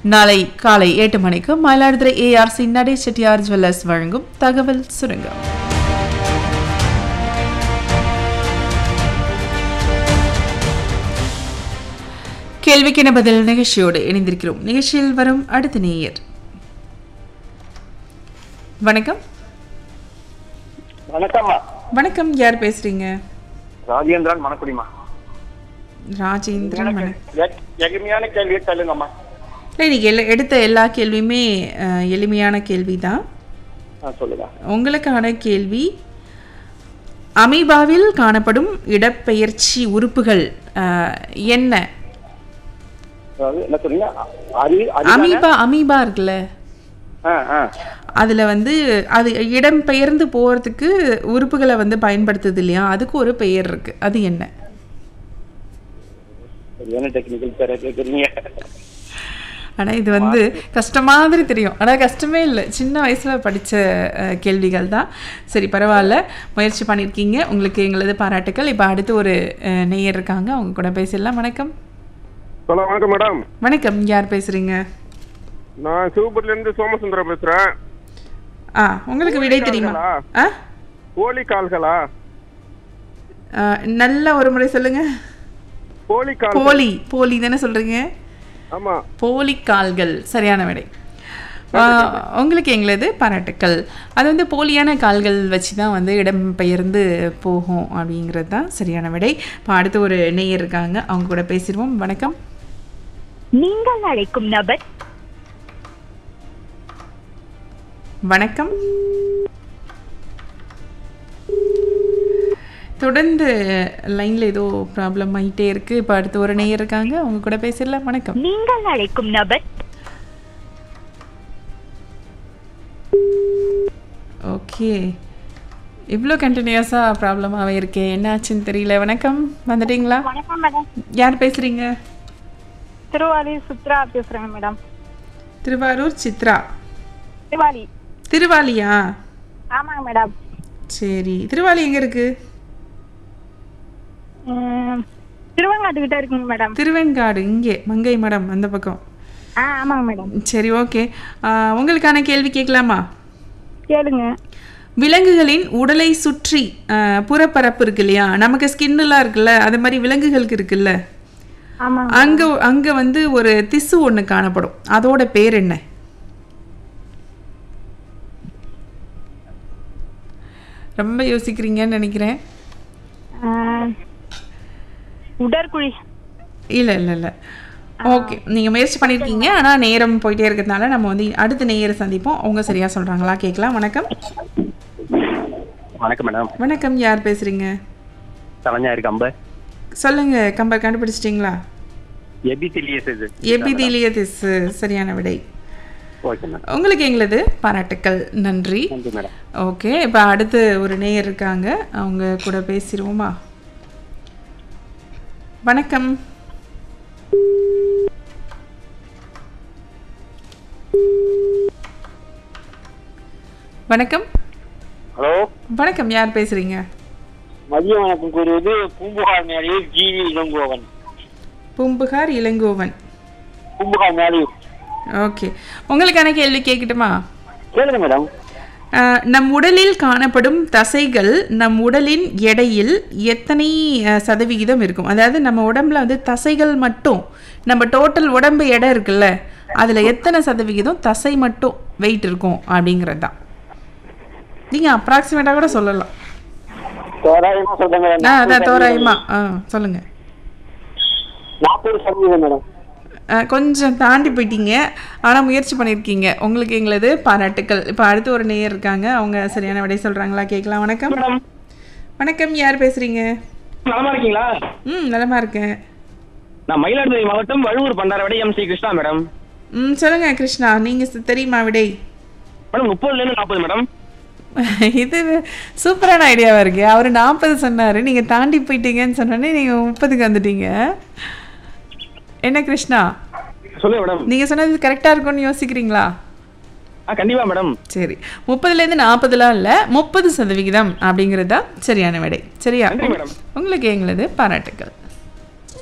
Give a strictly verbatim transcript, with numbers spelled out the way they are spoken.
நாளை காலை எட்டு மணிக்கு மயிலாடுதுறை ஏஆர்சி நடை செட்டியார் ஜுவல்லர்ஸ் வழங்கும் தகவல் சுருங்கம். கேள்விக்கென பதில் நிகழ்ச்சியோடு இணைந்திருக்கிறோம். நிகழ்ச்சியில் வரும் அடுத்த நேயர். வணக்கம். வணக்கம். வணக்கம், யார் பேசுறீங்க? ராஜேந்திரன் மணக்குடிமா. ராஜேந்திரன். எளிமையான கேள்வி சொல்லுங்கம்மா. இல்லை, இன்னைக்கு எடுத்த எல்லா கேள்வியுமே எளிமையான கேள்வி தான். சொல்லுங்க. உங்களுக்கான கேள்வி, அமீபாவில் காணப்படும் இடப்பெயர்ச்சி உறுப்புகள் என்ன? அமீபா அமீபா இருக்குல்ல, அதுல வந்து அது இடம் பெயர்ந்து போறதுக்கு உறுப்புகளை வந்து பயன்படுத்துது இல்லையா, அதுக்கு ஒரு பெயர் இருக்கு, அது என்ன? ஆனா இது வந்து கஷ்டம் மாதிரி தெரியும், ஆனா கஷ்டமே இல்லை, சின்ன வயசுல படிச்ச கேள்விகள் தான். சரி, பரவாயில்ல, முயற்சி பண்ணியிருக்கீங்க, உங்களுக்கு எங்களது பாராட்டுக்கள். இப்போ அடுத்து ஒரு நேயர் இருக்காங்க, அவங்க கூட பேசலாம். வணக்கம். ஹலோ, வணக்கம் மேடம். வணக்கம், யார் பேசுறீங்க? நான் சிவபுரில இருந்து சோமசுந்தரம் பேசுறேன். ஆ, உங்களுக்கு விடை தெரியுமா? ஆ, கோழி கால்களா? நல்ல ஒரு முறை சொல்லுங்க. கோழி கால். போலி போலி தானே சொல்றீங்க? ஆமா, போலி கால்கள் சரியான விடை. உங்களுக்கு எங்களது பாராட்டுக்கள். அது வந்து போலியான கால்கள் வச்சு தான் வந்து இடம் பெயர்ந்து போகும் அப்படிங்கிறது தான் சரியான விடை. இப்போ அடுத்து ஒரு நேயர் இருக்காங்க, அவங்க கூட பேசிடுவோம். வணக்கம். நீங்கள் அழைக்கும் நபர். வணக்கம். தொடர்ந்து லைன்ல ஏதோ ப்ராப்ளம் ஆகிட்டே இருக்கு. இப்போ அடுத்து ஒரு நேயர் இருக்காங்க, அவங்க கூட பேசிடலாம். வணக்கம். நீங்கள் அழைக்கும் நபர். ஓகே, இவ்வளோ கண்டினியூஸாக ப்ராப்ளமாகவே இருக்கே, என்னாச்சுன்னு தெரியல. வணக்கம், வந்துட்டீங்களா? வணக்கம் மேடம். யார் பேசுகிறீங்க? திருவாரூர் சித்ரா பேசுகிறேங்க மேடம். திருவாரூர் சித்ரா. திருவாலி. திருவாலியா? ஆமாங்க மேடம். சரி, திருவாலி எங்கே இருக்கு? திருவெங்காட்டுக்கிட்ட இருக்குங்க மேடம். திருவெண்காடு இங்கே, மங்கை மடம் அந்த பக்கம். ஆ, ஆமாங்க மேடம். சரி, ஓகே. உங்களுக்கான கேள்வி கேட்கலாமா? கேளுங்க. விலங்குகளின் உடலை சுற்றி புறப்பரப்பு இருக்கு இல்லையா, நமக்கு ஸ்கின்னுலாம் இருக்குல்ல, அது மாதிரி விலங்குகளுக்கு இருக்குல்ல, அங்க அங்க வந்து ஒரு திசு ஒண்ணு காணப்படும், அதோட பேர் என்ன? ரொம்ப யோசிக்கிறீங்கன்னு நினைக்கிறேன். உடற்குழி. இல்ல இல்ல இல்ல ஓகே, நீங்க முயற்சி பண்ணிருக்கீங்க, ஆனா நேரம் போயிட்டே இருக்கிறதுனால நம்ம வந்து அடுத்த நேயரை சந்திப்போம். அவங்க சரியா சொல்றாங்களா கேட்கலாம். வணக்கம். வணக்கம் மேடம். வணக்கம், யார் பேசுறீங்க? கலைஞர் கம்பர். சொல்லுங்க, கம்பர் கண்டுபிடிச்சிட்டீங்களா? எபிதிலியஸ். எபிதிலியஸ் சரியான விடை. ஓகே மேடம், உங்களுக்கு எங்களது பாராட்டுக்கள். நன்றி. நன்றி மேடம். ஓகே, இப்போ அடுத்து ஒரு நேயர் இருக்காங்க, அவங்க கூட பேசிடுவோமா? வணக்கம். வணக்கம். ஹலோ, வணக்கம், யார் பேசுறீங்க? மதிய வணக்கம் கூறுவது பூம்புகார் மேலையூர் ஜிவி இளங்கோவன். பூம்புகார் இளங்கோவன். பூம்புகார் மேலையூர். ஓகே, உங்களுக்கான கேள்வி கேட்கட்டுமா? கேளுங்க மேடம். நம் உடலில் காணப்படும் தசைகள் நம் உடலின் எடையில் எத்தனை சதவிகிதம் இருக்கும்? அதாவது நம்ம உடம்புல வந்து தசைகள் மட்டும், நம்ம டோட்டல் உடம்பு எடை இருக்குல்ல, அதுல எத்தனை சதவிகிதம் தசை மட்டும் வெயிட் இருக்கும் அப்படிங்கிறது தான். நீங்க அப்ராக்சிமேட்டா கூட சொல்லலாம். தோராயமா சொல்லுங்க. அதான் தோராயமா சொல்லுங்க. நாற்பது சதவீதம் மேடம். கொஞ்சம் தாண்டி போயிட்டீங்க, ஆனால் முயற்சி பண்ணியிருக்கீங்க. உங்களுக்கு எங்களது பாராட்டுக்கள். இப்போ அடுத்து ஒரு நேயர் இருக்காங்க, அவங்க சரியான விடை சொல்கிறாங்களா கேட்கலாம். வணக்கம். வணக்கம், யார் பேசுகிறீங்க? நலமா இருக்கீங்களா? ம், நலமா இருக்கேன். நான் மயிலாடுதுறை மாவட்டம் Vazhuvur Pandaravadai M C Krishna madam. ம், சொல்லுங்கள் கிருஷ்ணா, நீங்கள் தெரியுமா விடை? மேடம் முப்பதுலேருந்து நாற்பது மேடம். இது சூப்பரான ஐடியாவாக இருக்கு. அவர் நாற்பது சொன்னார், நீங்கள் தாண்டி போயிட்டீங்கன்னு சொன்னோன்னே நீங்கள் முப்பதுக்கு வந்துட்டீங்க. என்ன கிருஷ்ணா, சொல்லுங்க மேடம். நீங்க சொன்னது கரெக்டா இருக்கும்னு யோசிக்கிறீங்களா? கண்டிப்பா மேடம். சரி, முப்பதுல இருந்து நாற்பதுலாம் இல்ல, முப்பது சதவிகிதம் அப்படிங்கறதா சரியான விடை. சரியா? உங்களுக்கு எங்களது பாராட்டுக்கள்.